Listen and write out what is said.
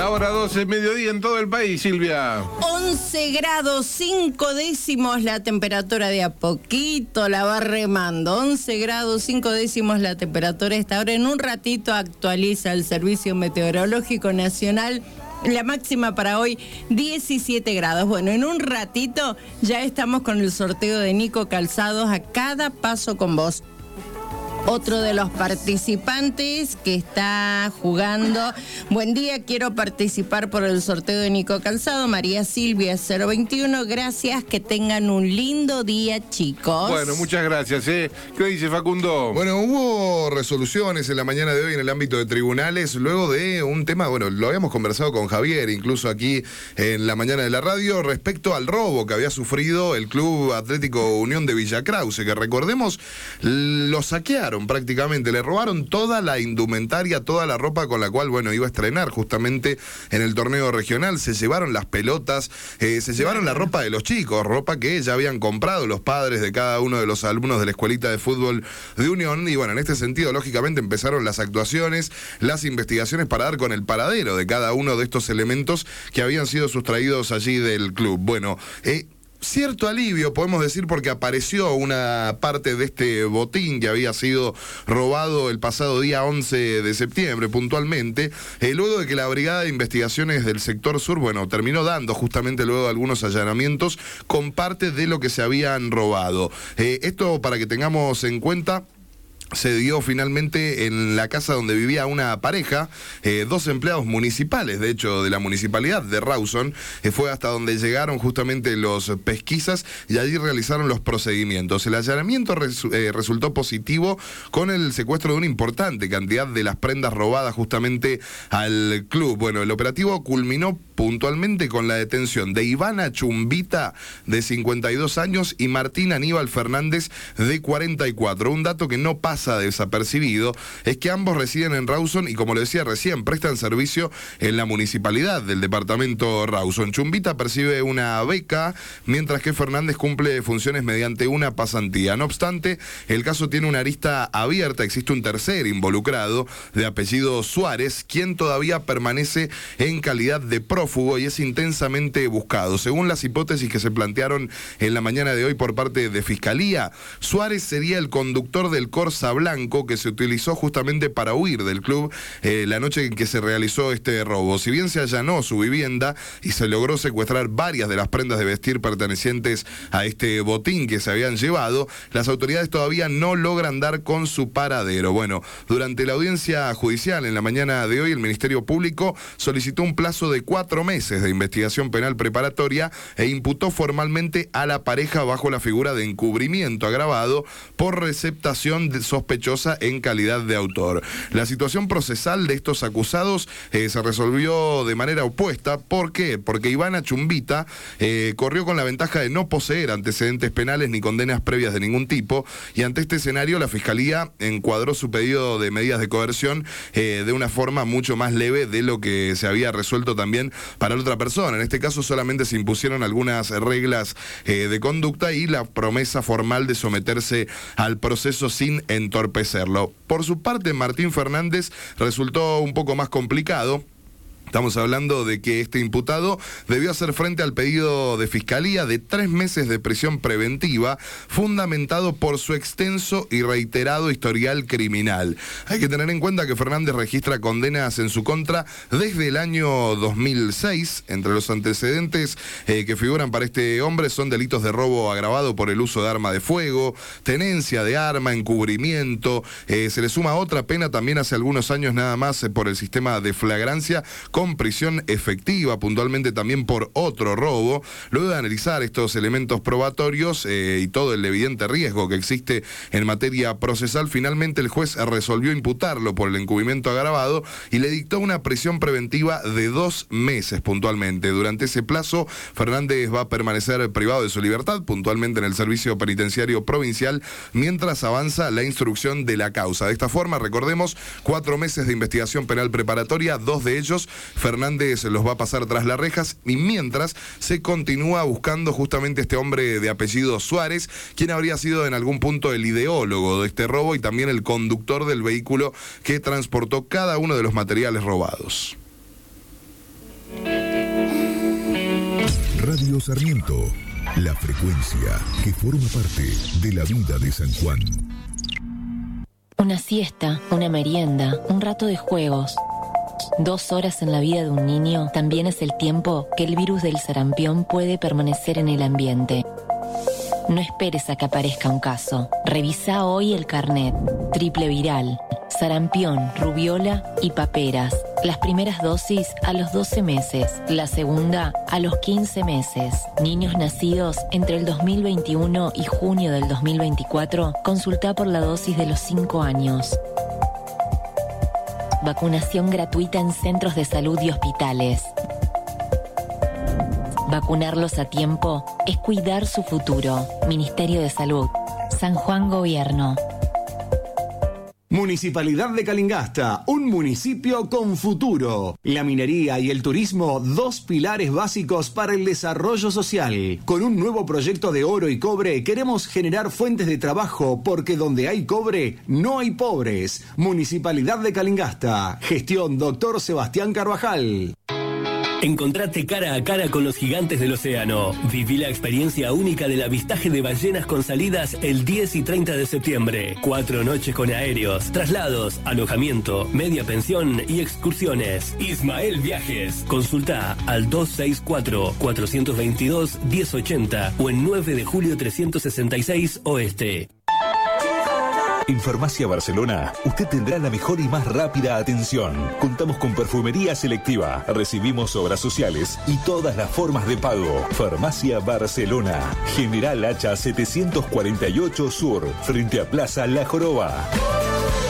La hora 12, mediodía en todo el país, Silvia. 11 grados 5 décimos la temperatura, de a poquito la va remando. 11 grados 5 décimos la temperatura a esta hora. En un ratito actualiza el Servicio Meteorológico Nacional. La máxima para hoy, 17 grados. Bueno, en un ratito ya estamos con el sorteo de Nico Calzados a Cada Paso con Vos. Otro de los participantes que está jugando. Buen día, quiero participar por el sorteo de Nico Calzado. María Silvia 021. Gracias, que tengan un lindo día, chicos. Bueno, muchas gracias. ¿Qué dice Facundo? Bueno, hubo resoluciones en la mañana de hoy en el ámbito de tribunales, luego de un tema, bueno, lo habíamos conversado con Javier, incluso aquí en la mañana de la radio, respecto al robo que había sufrido el Club Atlético Unión de Villa Krause, que recordemos, lo saquearon prácticamente, le robaron toda la indumentaria, toda la ropa con la cual, bueno, iba a estrenar justamente en el torneo regional. Se llevaron las pelotas, se llevaron la ropa de los chicos, ropa que ya habían comprado los padres de cada uno de los alumnos de la escuelita de fútbol de Unión. Y bueno, en este sentido, lógicamente, empezaron las actuaciones, las investigaciones para dar con el paradero de cada uno de estos elementos que habían sido sustraídos allí del club. Bueno, cierto alivio, podemos decir, porque apareció una parte de este botín que había sido robado el pasado día 11 de septiembre, puntualmente, luego de que la Brigada de Investigaciones del Sector Sur, bueno, terminó dando justamente luego de algunos allanamientos con parte de lo que se habían robado. Esto para que tengamos en cuenta. Se dio finalmente en la casa donde vivía una pareja, dos empleados municipales, de hecho, de la municipalidad de Rawson. Fue hasta donde llegaron justamente los pesquisas y allí realizaron los procedimientos. El allanamiento resultó positivo con el secuestro de una importante cantidad de las prendas robadas justamente al club. Bueno, el operativo culminó puntualmente con la detención de Ivana Chumbita, de 52 años, y Martín Aníbal Fernández, de 44. Un dato que no pasa desapercibido es que ambos residen en Rawson y, como le decía recién, prestan servicio en la municipalidad del departamento Rawson. Chumbita percibe una beca, mientras que Fernández cumple funciones mediante una pasantía. No obstante, el caso tiene una arista abierta. Existe un tercer involucrado, de apellido Suárez, quien todavía permanece en calidad de prófugo y es intensamente buscado. Según las hipótesis que se plantearon en la mañana de hoy por parte de Fiscalía, Suárez sería el conductor del Corsa blanco que se utilizó justamente para huir del club la noche en que se realizó este robo. Si bien se allanó su vivienda y se logró secuestrar varias de las prendas de vestir pertenecientes a este botín que se habían llevado, las autoridades todavía no logran dar con su paradero. Bueno, durante la audiencia judicial en la mañana de hoy, el Ministerio Público solicitó un plazo de 4 meses de investigación penal preparatoria e imputó formalmente a la pareja bajo la figura de encubrimiento agravado por receptación sospechosa en calidad de autor. La situación procesal de estos acusados se resolvió de manera opuesta. ¿Por qué? Porque Ivana Chumbita corrió con la ventaja de no poseer antecedentes penales ni condenas previas de ningún tipo, y ante este escenario la Fiscalía encuadró su pedido de medidas de coerción de una forma mucho más leve de lo que se había resuelto también para la otra persona. En este caso solamente se impusieron algunas reglas de conducta y la promesa formal de someterse al proceso sin entorpecerlo. Por su parte, Martín Fernández resultó un poco más complicado. Estamos hablando de que este imputado debió hacer frente al pedido de Fiscalía de 3 meses de prisión preventiva, fundamentado por su extenso y reiterado historial criminal. Hay que tener en cuenta que Fernández registra condenas en su contra desde el año 2006. Entre los antecedentes que figuran para este hombre son delitos de robo agravado por el uso de arma de fuego, tenencia de arma, encubrimiento. Se le suma otra pena también hace algunos años nada más por el sistema de flagrancia, con prisión efectiva, puntualmente también por otro robo. Luego de analizar estos elementos probatorios y todo el evidente riesgo que existe en materia procesal, finalmente el juez resolvió imputarlo por el encubrimiento agravado y le dictó una prisión preventiva de 2 meses puntualmente. Durante ese plazo, Fernández va a permanecer privado de su libertad, puntualmente en el Servicio Penitenciario Provincial, mientras avanza la instrucción de la causa. De esta forma, recordemos, 4 meses de investigación penal preparatoria, 2 de ellos Fernández los va a pasar tras las rejas, y mientras se continúa buscando justamente este hombre de apellido Suárez, quien habría sido en algún punto el ideólogo de este robo y también el conductor del vehículo que transportó cada uno de los materiales robados. Sarmiento, la frecuencia que forma parte de la vida de San Juan. Una siesta, una merienda, un rato de juegos. 2 horas en la vida de un niño también es el tiempo que el virus del sarampión puede permanecer en el ambiente. No esperes a que aparezca un caso. Revisa hoy el carnet. Triple viral, sarampión, rubiola y paperas. Las primeras dosis a los 12 meses, la segunda a los 15 meses. Niños nacidos entre el 2021 y junio del 2024, consulta por la dosis de los 5 años. Vacunación gratuita en centros de salud y hospitales. Vacunarlos a tiempo es cuidar su futuro. Ministerio de Salud. San Juan Gobierno. Municipalidad de Calingasta, un municipio con futuro. La minería y el turismo, 2 pilares básicos para el desarrollo social. Con un nuevo proyecto de oro y cobre, queremos generar fuentes de trabajo, porque donde hay cobre, no hay pobres. Municipalidad de Calingasta. Gestión Dr. Sebastián Carvajal. Encontrate cara a cara con los gigantes del océano. Viví la experiencia única del avistaje de ballenas con salidas el 10 y 30 de septiembre. 4 noches con aéreos, traslados, alojamiento, media pensión y excursiones. Ismael Viajes. Consulta al 264-422-1080 o en 9 de julio 366 Oeste. En Farmacia Barcelona, usted tendrá la mejor y más rápida atención. Contamos con perfumería selectiva, recibimos obras sociales y todas las formas de pago. Farmacia Barcelona, General Hacha 748 Sur, frente a Plaza La Joroba.